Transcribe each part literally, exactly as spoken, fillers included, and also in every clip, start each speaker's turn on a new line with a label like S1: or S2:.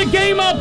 S1: the Game of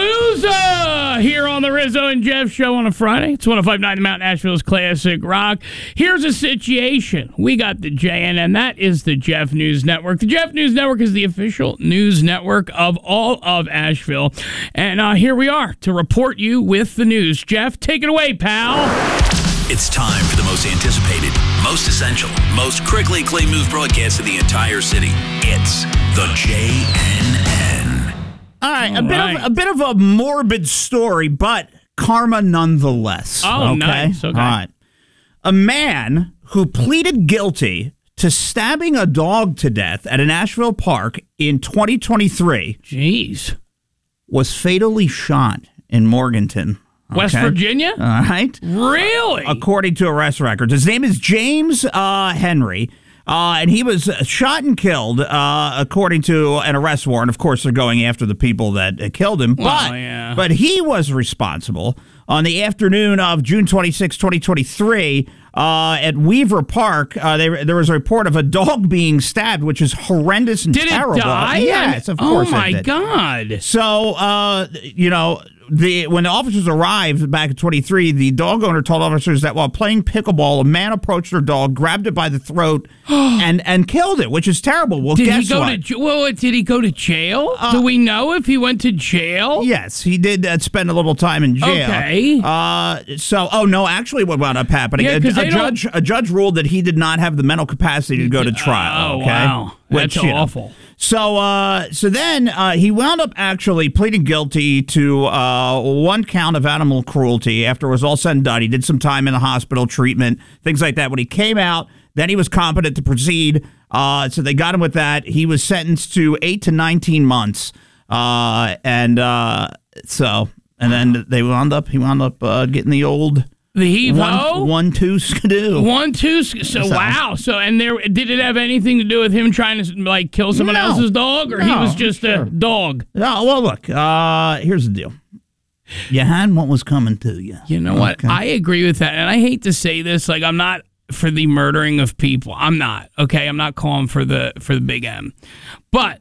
S1: Palooza here on the Rizzo and Jeff Show on a Friday. It's one oh five point nine Mount Nashville's Classic Rock. Here's a situation. We got the J N N. That is the Jeff News Network. The Jeff News Network is the official news network of all of Asheville. And uh, here we are to report you with the news. Jeff, take it away, pal.
S2: It's time for the most anticipated, most essential, most critically acclaimed news broadcast in the entire city. It's the J N N.
S3: All right,
S1: All
S3: a bit
S1: right.
S3: of a bit of a morbid story, but karma nonetheless.
S1: Oh,
S3: okay?
S1: nice. Okay.
S3: All right. A man who pleaded guilty to stabbing a dog to death at an Asheville park in twenty twenty-three
S1: Jeez.
S3: was fatally shot in Morganton.
S1: West
S3: okay?
S1: Virginia?
S3: All right.
S1: Really?
S3: According to arrest records. His name is James uh, Henry, uh, and he was shot and killed, uh, according to an arrest warrant. Of course, they're going after the people that uh, killed him,
S1: Well,
S3: but,
S1: yeah.
S3: but he was responsible. On the afternoon of June twenty-sixth, twenty twenty-three, uh, at Weaver Park, uh, there, there was a report of a dog being stabbed, which is horrendous and
S1: Did
S3: terrible.
S1: it die?
S3: Yes, of
S1: oh
S3: course
S1: my
S3: it did.
S1: God.
S3: So, uh, you know, the when the officers arrived back in twenty-three, the dog owner told officers that while playing pickleball, a man approached their dog, grabbed it by the throat, and and killed it, which is terrible. Well,
S1: Did
S3: guess
S1: he go
S3: what?
S1: to j- well, did he go to jail? Do we know if he went to jail?
S3: Yes, he did uh, spend a little time in jail.
S1: Okay.
S3: Uh, so, oh no, actually, what wound up happening?
S1: Yeah,
S3: a,
S1: 'cause
S3: a
S1: they don't-
S3: judge, a judge ruled that he did not have the mental capacity to go to trial.
S1: Oh,
S3: okay?
S1: wow. That's
S3: you know,
S1: awful.
S3: So, uh, so then uh, he wound up actually pleading guilty to uh, one count of animal cruelty. After it was all said and done, he did some time in the hospital, treatment, things like that. When he came out, then he was competent to proceed. Uh, so they got him with that. He was sentenced to eight to nineteen months, uh, and uh, so and then they wound up. He wound up uh, getting the old
S1: The heave
S3: one,
S1: ho?
S3: one two skidoo.
S1: One, two. So,
S3: So-
S1: wow. So, and there did it have anything to do with him trying to like kill someone
S3: No.
S1: else's dog, or he
S3: No,
S1: was just
S3: sure.
S1: a dog?
S3: Oh, well, look. Uh, here's the deal. You had what was coming to you.
S1: You know what?
S3: Okay.
S1: I agree with that, and I hate to say this. Like, I'm not for the murdering of people. I'm not. Okay, I'm not calling for the for the big M. But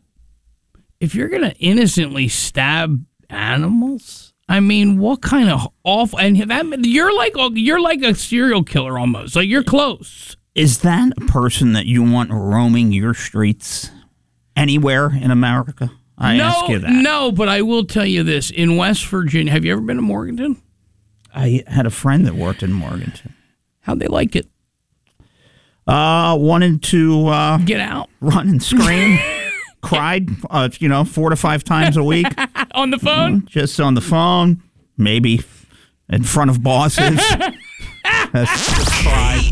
S1: if you're gonna innocently stab animals, I mean, what kind of awful? And that you're like you're like a serial killer almost. Like you're close.
S3: Is that a person that you want roaming your streets anywhere in America? I
S1: no,
S3: ask you that.
S1: no, but I will tell you this: in West Virginia, have you ever been to Morganton?
S3: I had a friend that worked in Morganton.
S1: How'd they like it?
S3: Uh, wanted to uh,
S1: Get out
S3: run and scream. Cried, uh, you know, four to five times a week,
S1: on the phone.
S3: just on the phone, maybe in front of bosses. cried.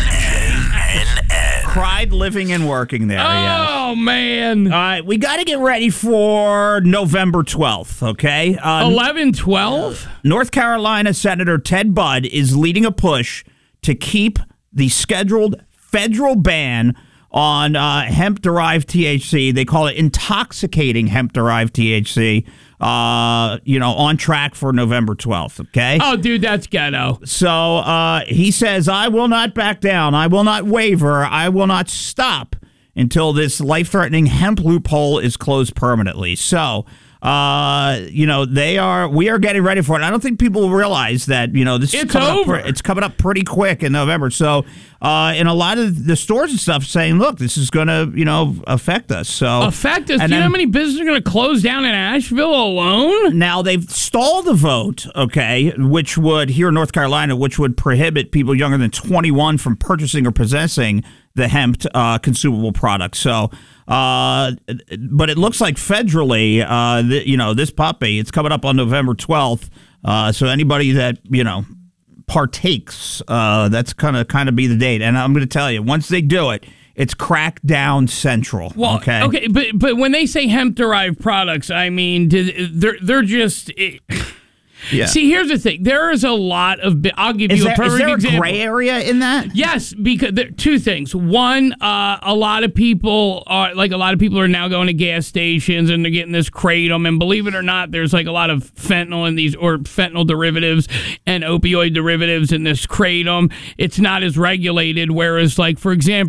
S3: cried living and working there. yes.
S1: Oh man,
S3: All right, we got to get ready for November twelfth, okay? Uh,
S1: eleven, twelve.
S3: North Carolina Senator Ted Budd is leading a push to keep the scheduled federal ban on uh, hemp-derived T H C. They call it intoxicating hemp-derived T H C, uh, you know, on track for November twelfth, okay?
S1: Oh, dude, that's ghetto.
S3: So uh, he says, I will not back down. I will not waver. I will not stop until this life-threatening hemp loophole is closed permanently. So, uh, you know, they are, we are getting ready for it. I don't think people realize that, you know, this is
S1: It's
S3: coming
S1: over.
S3: Up, pre- it's coming up pretty quick in November. So, uh, in a lot of the stores and stuff saying, look, this is going to, you know, affect us. So
S1: Affect us. Do
S3: and
S1: you know
S3: then-
S1: how many businesses are going to close down in Asheville alone?
S3: Now, they've stalled a vote, okay, which would, here in North Carolina, which would prohibit people younger than twenty-one from purchasing or possessing the hemp uh, consumable product. So, uh, but it looks like federally, uh, the, you know, this puppy, it's coming up on November twelfth. Uh, so anybody that, you know, partakes, uh, that's kind of kind of be the date. And I'm going to tell you, once they do it, it's crackdown central.
S1: Well,
S3: okay.
S1: okay, but but when they say hemp derived products, I mean did, they're they're just. It,
S3: Yeah.
S1: See, here's the thing. There is a lot of. bi- I'll give
S3: Is
S1: you
S3: there,
S1: a perfect
S3: is there a
S1: example.
S3: gray area in that?
S1: Yes, because there two things. One, uh, a lot of people are like a lot of people are now going to gas stations and they're getting this kratom. And believe it or not, there's like a lot of fentanyl in these or fentanyl derivatives and opioid derivatives in this kratom. It's not as regulated. Whereas, like for example.